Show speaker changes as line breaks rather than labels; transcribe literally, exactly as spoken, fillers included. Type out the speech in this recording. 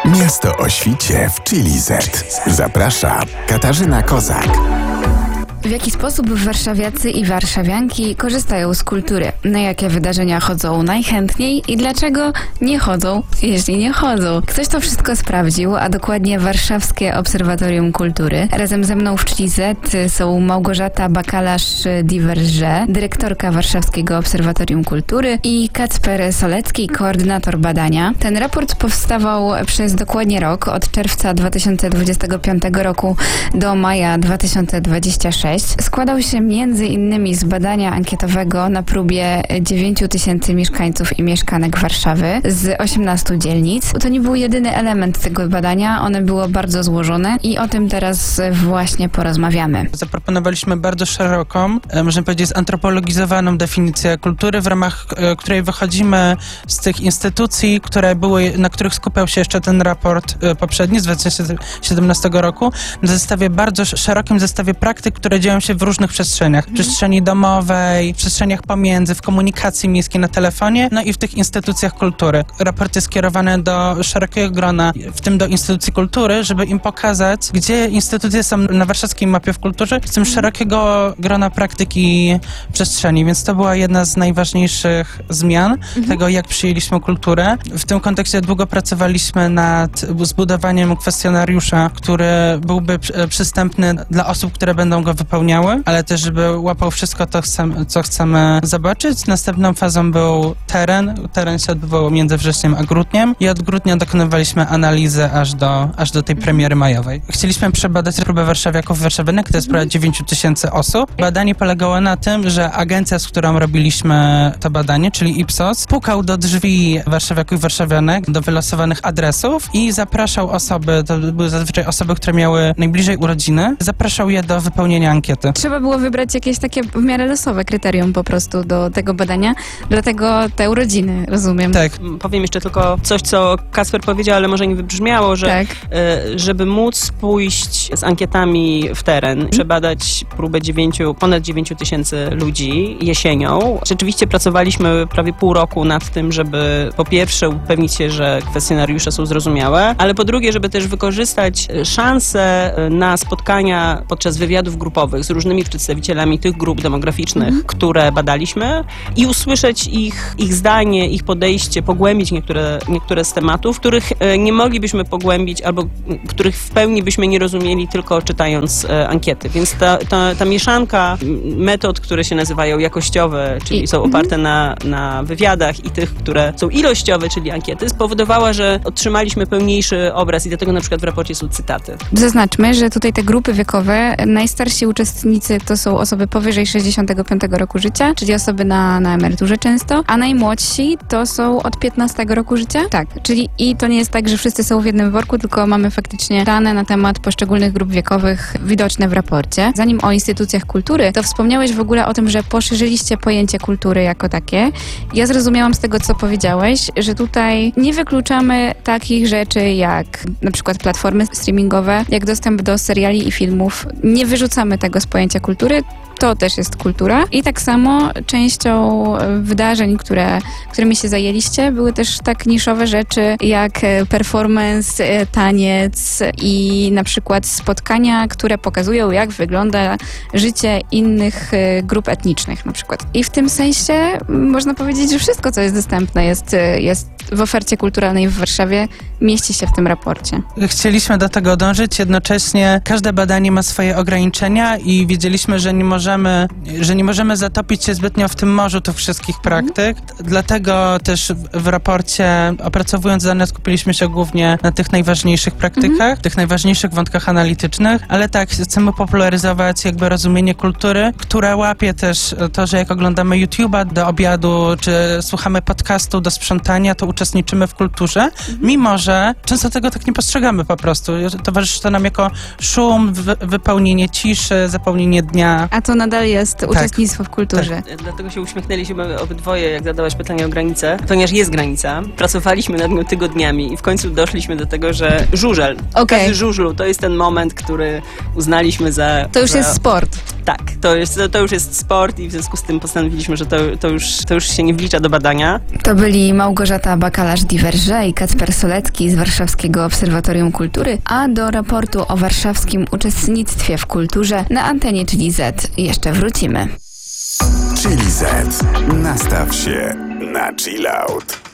Miasto o świcie w Chili Z. Zaprasza Katarzyna Kozak.
W jaki sposób warszawiacy i warszawianki korzystają z kultury? Na jakie wydarzenia chodzą najchętniej i dlaczego nie chodzą, jeśli nie chodzą? Ktoś to wszystko sprawdził, a dokładnie Warszawskie Obserwatorium Kultury. Razem ze mną w Chili Z są Małgorzata Bakalarz-Diverge, dyrektorka Warszawskiego Obserwatorium Kultury, i Kacper Solecki, koordynator badania. Ten raport powstawał przez dokładnie rok, od czerwca dwa tysiące dwudziestego piątego roku do maja dwa tysiące dwudziestego szóstego. Składał się między innymi z badania ankietowego na próbie dziewięciu tysięcy mieszkańców i mieszkanek Warszawy z osiemnastu dzielnic. To nie był jedyny element tego badania, one było bardzo złożone i o tym teraz właśnie porozmawiamy.
Zaproponowaliśmy bardzo szeroką, można powiedzieć zantropologizowaną definicję kultury, w ramach której wychodzimy z tych instytucji, które były, na których skupiał się jeszcze ten raport poprzedni z dwa tysiące siedemnastego roku, na zestawie, bardzo szerokim zestawie praktyk, które dzieją się w różnych przestrzeniach. W przestrzeni domowej, w przestrzeniach pomiędzy, w komunikacji miejskiej, na telefonie, no i w tych instytucjach kultury. Raport jest skierowany do szerokiego grona, w tym do instytucji kultury, żeby im pokazać, gdzie instytucje są na warszawskiej mapie w kulturze, w tym szerokiego grona praktyki przestrzeni. Więc to była jedna z najważniejszych zmian mhm. tego, jak przyjęliśmy kulturę. W tym kontekście długo pracowaliśmy nad zbudowaniem kwestionariusza, który byłby przystępny dla osób, które będą go wypełniały, ale też, żeby łapał wszystko to, co chcemy zobaczyć. Następną fazą był teren. Teren się odbywał między wrześniem a grudniem i od grudnia dokonywaliśmy analizy aż do, aż do tej premiery majowej. Chcieliśmy przebadać próbę warszawiaków i warszawianek, to jest prawie dziewięć tysięcy osób. Badanie polegało na tym, że agencja, z którą robiliśmy to badanie, czyli Ipsos, pukał do drzwi warszawiaków i warszawianek, do wylosowanych adresów i zapraszał osoby, to były zazwyczaj osoby, które miały najbliżej urodziny, zapraszał je do wypełnienia ankiety.
Trzeba było wybrać jakieś takie w miarę losowe kryterium po prostu do tego badania, dlatego te urodziny, rozumiem.
Tak.
Powiem jeszcze tylko coś, co Kacper powiedział, ale może nie wybrzmiało, że
tak.
y, żeby móc pójść z ankietami w teren, przebadać próbę dziewięciu, ponad dziewięciu tysięcy ludzi jesienią. Rzeczywiście pracowaliśmy prawie pół roku nad tym, żeby po pierwsze upewnić się, że kwestionariusze są zrozumiałe, ale po drugie, żeby też wykorzystać szansę na spotkania podczas wywiadów grupowych z różnymi przedstawicielami tych grup demograficznych, mhm. które badaliśmy, i usłyszeć ich, ich zdanie, ich podejście, pogłębić niektóre, niektóre z tematów, których nie moglibyśmy pogłębić albo których w pełni byśmy nie rozumieli tylko czytając e, ankiety. Więc ta, ta, ta mieszanka metod, które się nazywają jakościowe, czyli I, są oparte mhm. na, na wywiadach, i tych, które są ilościowe, czyli ankiety, spowodowała, że otrzymaliśmy pełniejszy obraz i dlatego na przykład w raporcie są cytaty.
Zaznaczmy, że tutaj te grupy wiekowe, najstarsi uczestnicy to są osoby powyżej sześćdziesiątego piątego roku życia, czyli osoby na, na emeryturze często, a najmłodsi to są od piętnastego roku życia. Tak, czyli i to nie jest tak, że wszyscy są w jednym worku, tylko mamy faktycznie dane na temat poszczególnych grup wiekowych widoczne w raporcie. Zanim o instytucjach kultury, to wspomniałeś w ogóle o tym, że poszerzyliście pojęcie kultury jako takie. Ja zrozumiałam z tego, co powiedziałeś, że tutaj nie wykluczamy takich rzeczy jak na przykład platformy streamingowe, jak dostęp do seriali i filmów. Nie wyrzucamy tego z pojęcia kultury. To też jest kultura. I tak samo częścią wydarzeń, które, którymi się zajęliście, były też tak niszowe rzeczy jak performance, taniec i na przykład spotkania, które pokazują, jak wygląda życie innych grup etnicznych na przykład. I w tym sensie można powiedzieć, że wszystko, co jest dostępne, jest, jest w ofercie kulturalnej w Warszawie, mieści się w tym raporcie.
Chcieliśmy do tego dążyć, jednocześnie każde badanie ma swoje ograniczenia i wiedzieliśmy, że nie możemy, że nie możemy zatopić się zbytnio w tym morzu tych wszystkich praktyk. Mhm. Dlatego też w raporcie, opracowując dane, skupiliśmy się głównie na tych najważniejszych praktykach, mhm. tych najważniejszych wątkach analitycznych, ale tak, chcemy popularyzować jakby rozumienie kultury, która łapie też to, że jak oglądamy YouTube'a do obiadu, czy słuchamy podcastu do sprzątania, to uczestniczymy w kulturze, mhm. mimo że często tego tak nie postrzegamy po prostu. Towarzyszy to nam jako szum, wy- wypełnienie ciszy, zapełnienie dnia.
A to nadal jest uczestnictwo w kulturze.
Tak. Dlatego się uśmiechnęliśmy obydwoje, jak zadałaś pytanie o granicę, ponieważ jest granica. Pracowaliśmy nad nią tygodniami i w końcu doszliśmy do tego, że żużel,
Okej.
każdy żużlu, to jest ten moment, który uznaliśmy za...
To już
za,
jest sport.
Tak, to, jest, to, to już jest sport i w związku z tym postanowiliśmy, że to, to, już, to już się nie wlicza do badania.
To byli Małgorzata Bakalarz-Diverge i Kacper Solecki z Warszawskiego Obserwatorium Kultury, a do raportu o warszawskim uczestnictwie w kulturze na antenie Chili Z jeszcze wrócimy.
Chili Z. Nastaw się na chill out.